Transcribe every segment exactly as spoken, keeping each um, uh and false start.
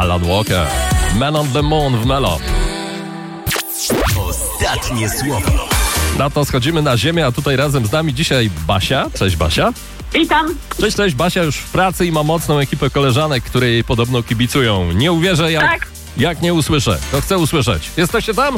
Alan Walker. Man on the Moon w Melo. Ostatnie słowo. Na to schodzimy na ziemię, a tutaj razem z nami dzisiaj Basia. Cześć Basia. Witam. Cześć, cześć. Basia już w pracy i ma mocną ekipę koleżanek, które jej podobno kibicują. Nie uwierzę, jak, Tak. jak nie usłyszę. To chcę usłyszeć. Jesteście tam?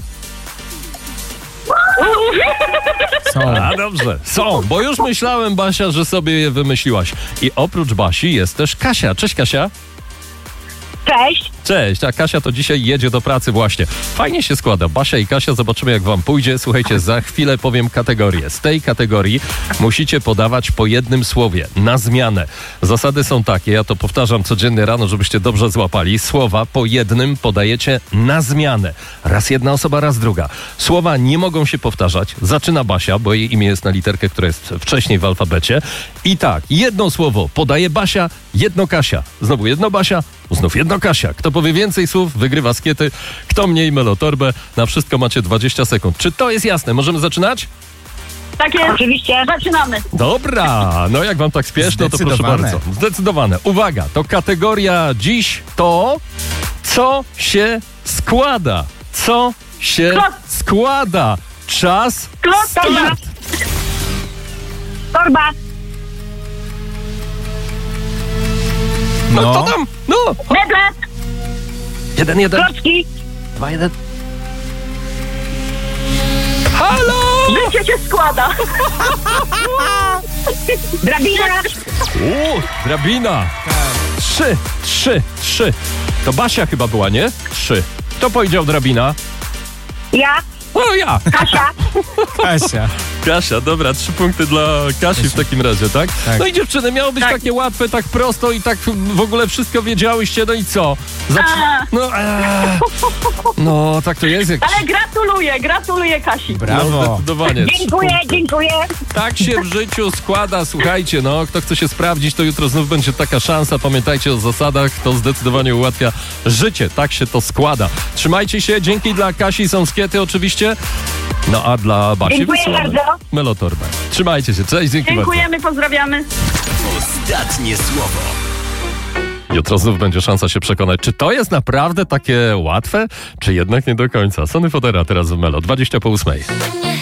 Są. A dobrze, są, bo już myślałem, Basia, że sobie je wymyśliłaś. I oprócz Basi jest też Kasia. Cześć Kasia. Cześć. Cześć, a Kasia to dzisiaj jedzie do pracy właśnie. Fajnie się składa. Basia i Kasia, zobaczymy jak wam pójdzie. Słuchajcie, za chwilę powiem kategorię. Z tej kategorii musicie podawać po jednym słowie, na zmianę. Zasady są takie, ja to powtarzam codziennie rano, żebyście dobrze złapali. Słowa po jednym podajecie na zmianę. Raz jedna osoba, raz druga. Słowa nie mogą się powtarzać. Zaczyna Basia, bo jej imię jest na literkę, która jest wcześniej w alfabecie. I tak, jedno słowo podaje Basia, jedno Kasia. Znowu jedno Basia, znów jedno Kasia. Kto powie więcej słów, wygrywa skiety. Kto mniej, melotorbę. Na wszystko macie dwadzieścia sekund. Czy to jest jasne? Możemy zaczynać? Tak jest. Oczywiście. Zaczynamy. Dobra, no jak wam tak spieszno, to proszę Zdecydowane. bardzo. Zdecydowane. Uwaga, to kategoria dziś to co się składa. Co się Klot. składa. Czas Klot, torba. start. Torba. No, No. to tam, no. Meble. Jeden, jeden, Klocki. dwa, jeden. Halo! Życie się składa. Drabina. U, drabina. Trzy, trzy, trzy. To Basia chyba była, nie? Trzy. Kto powiedział drabina? Ja. O, ja. Kasia. Kasia. Kasia, dobra, trzy punkty dla Kasi w takim razie, tak? Tak. No i dziewczyny, miało być Tak. takie łatwe, tak prosto i tak w ogóle wszystko wiedziałyście, no i co? Zaczy... A. No, eee. no, tak to jest. Jak... Ale gratuluję, gratuluję Kasi. No, Brawo. zdecydowanie. Dziękuję, dziękuję. Tak się w życiu składa, słuchajcie, no, kto chce się sprawdzić, to jutro znów będzie taka szansa. Pamiętajcie o zasadach, to zdecydowanie ułatwia życie. Tak się to składa. Trzymajcie się, dzięki dla Kasi, są skiety oczywiście. No a dla Basi Dziękuję wysyłamy bardzo. melotorbę. Trzymajcie się, cześć, dzięki bardzo. Dziękujemy, pozdrawiamy. Ostatnie słowo. Jutro znów będzie szansa się przekonać, czy to jest naprawdę takie łatwe, czy jednak nie do końca. Sony Fodera teraz w Melo, dwadzieścia po ósmej.